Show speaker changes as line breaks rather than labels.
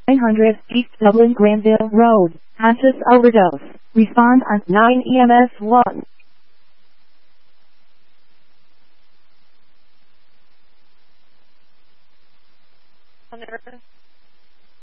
900 East Dublin Granville Road, conscious overdose. Respond on 9 EMS 1.
On Earth.